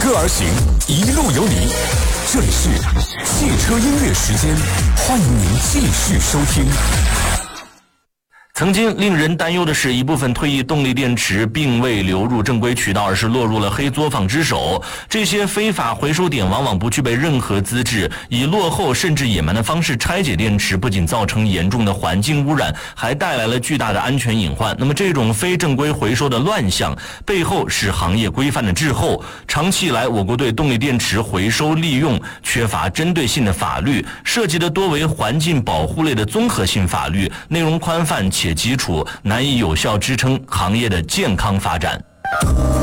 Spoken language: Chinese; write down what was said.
歌而行，一路有你。这里是汽车音乐时间，欢迎您继续收听。 曾经令人担忧的是，一部分退役动力电池并未流入正规渠道，而是落入了黑作坊之手。这些非法回收点往往不具备任何资质，以落后甚至野蛮的方式拆解电池，不仅造成严重的环境污染，还带来了巨大的安全隐患。那么这种非正规回收的乱象背后是行业规范的滞后。长期以来，我国对动力电池回收利用缺乏针对性的法律，涉及的多为环境保护类的综合性法律，内容宽泛且基础，难以有效支撑行业的健康发展。